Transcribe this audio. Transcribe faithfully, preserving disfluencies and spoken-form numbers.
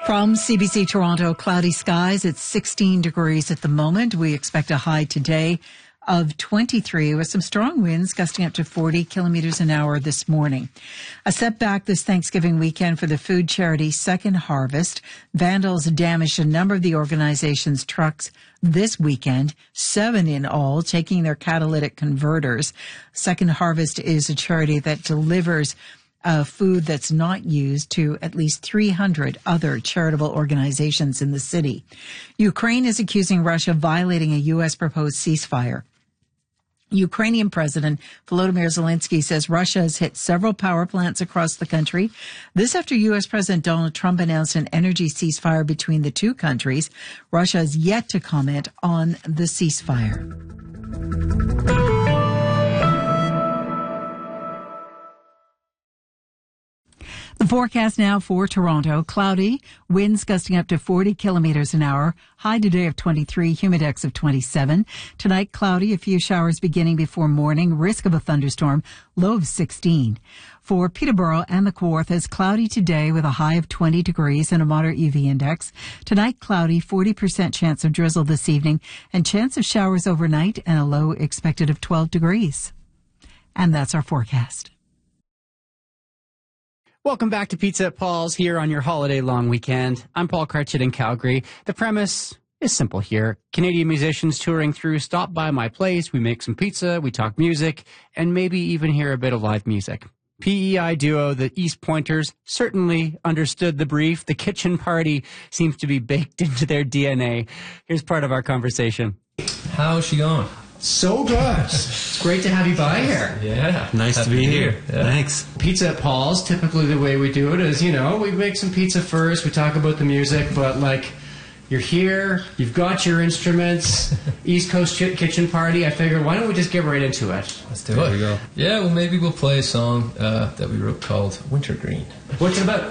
From C B C Toronto, cloudy skies. It's sixteen degrees at the moment. We expect a high today of twenty-three with some strong winds gusting up to forty kilometers an hour this morning. A setback this Thanksgiving weekend for the food charity Second Harvest. Vandals damaged a number of the organization's trucks this weekend, seven in all, taking their catalytic converters. Second Harvest is a charity that delivers Uh, food that's not used to at least three hundred other charitable organizations in the city. Ukraine is accusing Russia of violating a U S proposed ceasefire. Ukrainian President Volodymyr Zelensky says Russia has hit several power plants across the country. This after U S President Donald Trump announced an energy ceasefire between the two countries. Russia has yet to comment on the ceasefire. The forecast now for Toronto, cloudy, winds gusting up to forty kilometers an hour, high today of twenty-three, humidex of twenty-seven. Tonight, cloudy, a few showers beginning before morning, risk of a thunderstorm, low of sixteen. For Peterborough and the Kawarthas, cloudy today with a high of twenty degrees and a moderate U V index. Tonight, cloudy, forty percent chance of drizzle this evening and chance of showers overnight and a low expected of twelve degrees. And that's our forecast. Welcome back to Pizza at Paul's here on your holiday long weekend. I'm Paul Cratchit in Calgary. The premise is simple here. Canadian musicians touring through stop by my place. We make some pizza, we talk music, and maybe even hear a bit of live music. P E I duo, the East Pointers, certainly understood the brief. The kitchen party seems to be baked into their D N A. Here's part of our conversation. How's she going? So good. It's great to have you by here. Yeah. Nice to be here. here. Yeah. Thanks. Pizza at Paul's, typically the way we do it is, you know, we make some pizza first, we talk about the music, but like, you're here, you've got your instruments, East Coast ch- kitchen party. I figured, why don't we just get right into it? Let's do it. There we go. Yeah, well, maybe we'll play a song uh, that we wrote called Wintergreen. What's it about?